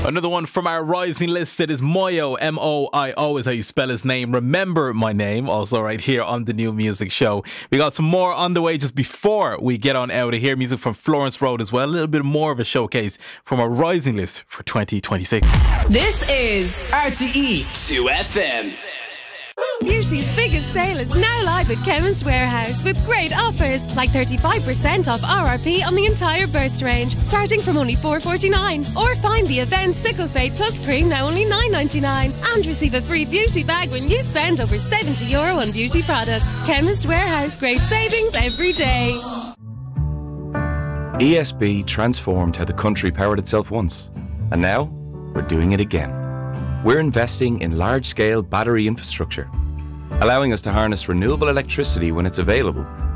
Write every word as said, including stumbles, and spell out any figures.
Another one from our rising list. It is Moyo, M O I O is how you spell his name. Remember my name, also right here on the New Music Show. We got some more on the way just before we get on out of here. Music from Florence Road as well. A little bit more of a showcase from our rising list for twenty twenty-six. This is R T E two F M. Beauty's biggest sale is now live at Chemist Warehouse with great offers like thirty-five percent off R R P on the entire burst range starting from only four forty-nine, or find the Avène Sickle Fade Plus cream now only nine ninety-nine, and receive a free beauty bag when you spend over seventy euro on beauty products. Chemist Warehouse, great savings every day. E S B transformed how the country powered itself once, and now we're doing it again. We're investing in large-scale battery infrastructure, allowing us to harness renewable electricity when it's available